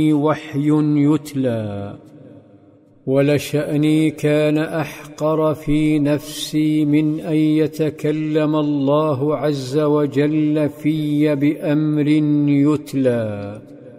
وحي يتلى، ولشأني كان أحقر في نفسي من أن يتكلم الله عز وجل في بأمر يتلى.